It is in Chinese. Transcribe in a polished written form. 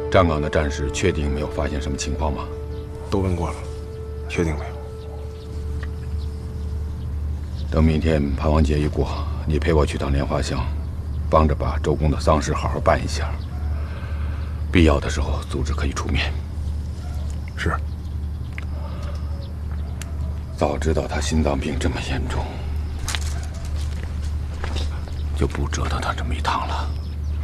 站岗的战士确定没有发现什么情况吗？ 都问过了，确定没有。 等明天盘王节一过，你陪我去趟莲花乡，帮着把周公的丧事好好办一下。必要的时候，组织可以出面。 是。 早知道他心脏病这么严重，就不折腾他这么一趟了。